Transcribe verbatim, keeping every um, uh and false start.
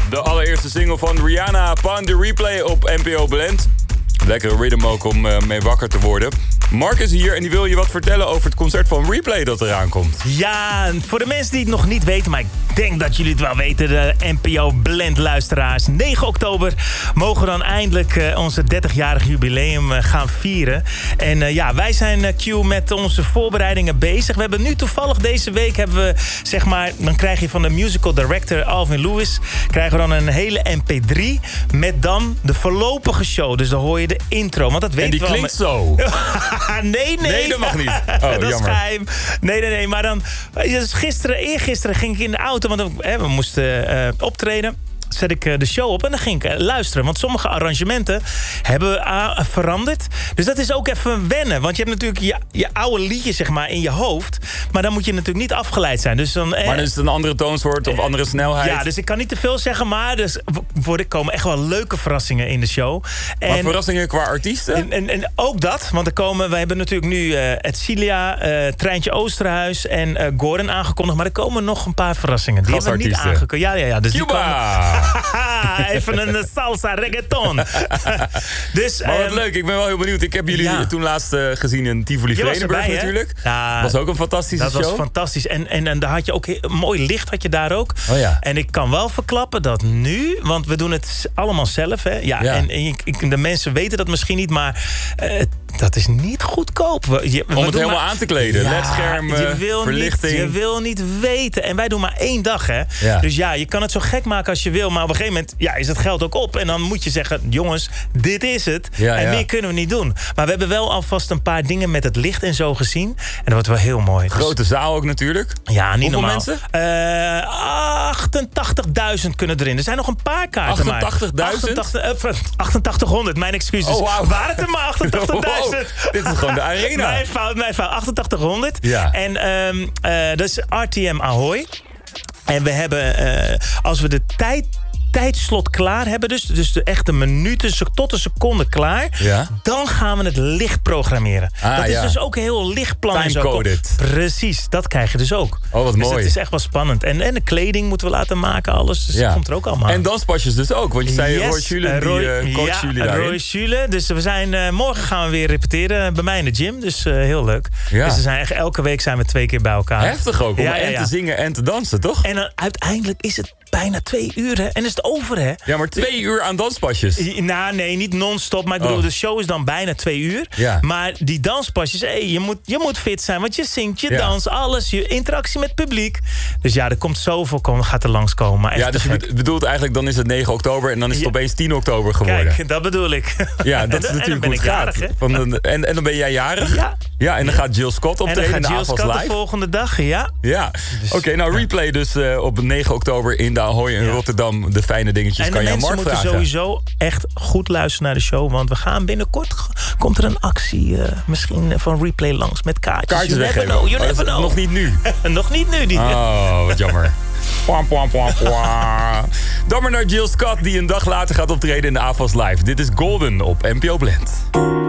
De allereerste single van Rihanna, Pon de Replay op N P O Blend. Lekkere rhythm ook om uh, mee wakker te worden. Mark is hier en die wil je wat vertellen over het concert van Replay dat eraan komt. Ja, voor de mensen die het nog niet weten, maar ik denk dat jullie het wel weten, de N P O Blend luisteraars. negen oktober mogen we dan eindelijk uh, onze dertigjarig jubileum uh, gaan vieren. En uh, ja, wij zijn uh, Q met onze voorbereidingen bezig. We hebben nu toevallig deze week, hebben we, zeg maar, dan krijg je van de musical director Alvin Lewis, krijgen we dan een hele M P drie met dan de voorlopige show. Dus dan hoor je de intro, want dat weet En die wel klinkt zo. nee, nee. Nee, dat mag niet. Oh, dat is jammer. geheim. Nee, nee, nee. Maar dan, dus gisteren, eergisteren ging ik in de auto, want hè, we moesten uh, optreden. Zet ik de show op en dan ging ik luisteren. Want sommige arrangementen hebben uh, veranderd. Dus dat is ook even wennen. Want je hebt natuurlijk je, je oude liedje, zeg maar, in je hoofd. Maar dan moet je natuurlijk niet afgeleid zijn. Dus dan, eh, maar dan is het een andere toonsoort of andere snelheid. Ja, dus ik kan niet te veel zeggen. Maar dus er komen echt wel leuke verrassingen in de show. En, maar verrassingen qua artiesten? En, en, en ook dat. Want er komen, we hebben natuurlijk nu uh, Edcilia, uh, Treintje Oosterhuis en uh, Gordon aangekondigd. Maar er komen nog een paar verrassingen. Die hebben we niet aangekondigd. Ja, ja, ja. Dus Cuba! Even een salsa reggaeton. Dus, maar wat um, leuk, ik ben wel heel benieuwd. Ik heb jullie ja. toen laatst uh, gezien in Tivoli Vredenburg natuurlijk. Ja, dat was ook een fantastische dat show. Dat was fantastisch. En, en, en daar had je ook een mooi licht had je daar ook. Oh ja. En ik kan wel verklappen dat nu, want we doen het allemaal zelf. Hè? Ja, ja. En, en ik, de mensen weten dat misschien niet, maar uh, dat is niet goedkoop. We, je, Om we het helemaal maar, aan te kleden. Ja, ledschermen, je wil verlichting. Niet, je wil niet weten. En wij doen maar één dag. Hè? Ja. Dus ja, je kan het zo gek maken als je wil. Maar op een gegeven moment ja, is het geld ook op. En dan moet je zeggen, jongens, dit is het. Ja, en ja. meer kunnen we niet doen. Maar we hebben wel alvast een paar dingen met het licht en zo gezien. En dat wordt wel heel mooi. Grote dus, zaal ook natuurlijk. Ja, niet Hoeveel normaal. mensen? Uh, achtentachtigduizend kunnen erin. Er zijn nog een paar kaarten maar. achtentachtigduizend? achtentachtighonderd, mijn excuses. Oh, wow. Waren het er maar achtentachtigduizend? Wow, dit is gewoon de arena. Mijn fout, mijn fout. achtentachtighonderd. Ja. En um, uh, dat is R T M Ahoy. En we hebben, uh, als we de tijd... tijdslot klaar hebben, dus, dus de echte minuten tot een seconde klaar, ja. dan gaan we het licht programmeren. Ah, dat is ja. dus ook een heel lichtplan. Time-coded. Precies, dat krijg je dus ook. Oh, wat dus mooi. Het is echt wel spannend. En, en de kleding moeten we laten maken, alles. Dus ja. dat komt er ook allemaal. En danspasjes dus ook, want je zei yes, Roy Schulen, die uh, coach ja, jullie daarin. Roy Schulen. Dus we zijn, uh, morgen gaan we weer repeteren bij mij in de gym. Dus uh, heel leuk. Ja. Dus we zijn echt, elke week zijn we twee keer bij elkaar. Heftig ook, om ja, ja, en ja. te zingen en te dansen, toch? En dan uiteindelijk is het bijna twee uur, hè? En is het over, hè? Ja, maar twee uur aan danspasjes. Nou, nee, niet non-stop. Maar ik bedoel, oh. de show is dan bijna twee uur. Ja. Maar die danspasjes, hey, je, moet, je moet fit zijn. Want je zingt, je ja. danst, alles. Je interactie met het publiek. Dus ja, er komt zoveel, komen, gaat er langskomen. Ja, dus je bedoelt eigenlijk, dan is het negen oktober... en dan is het ja. opeens tien oktober geworden. Kijk, dat bedoel ik. Ja, dat is natuurlijk hoe het gaat. Jarig, Van de, en, en dan ben jij jarig? Ja. Ja, en dan gaat Jill Scott optreden in de A F A S Live. de volgende dag, ja. Ja, dus, oké, okay, nou Replay dus uh, op negen oktober in de Ahoy in ja. Rotterdam. De fijne dingetjes en kan je aan Mark vragen. En mensen moeten sowieso echt goed luisteren naar de show. Want we gaan binnenkort, komt er een actie uh, misschien van Replay langs met kaartjes. Kaartjes you weggeven. Know, you oh, never know. Nog niet nu. Nog niet nu. Die. Oh, wat jammer. Pwam, pwam, pwam, pwam. Dan maar naar Jill Scott die een dag later gaat optreden in de A F A S Live. Dit is Golden op N P O Blend.